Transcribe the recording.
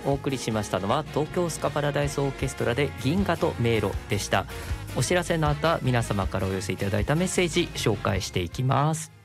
お送りしましたのは東京スカパラダイスオーケストラで銀河と迷路でした。お知らせの後は皆様からお寄せいただいたメッセージ紹介していきます。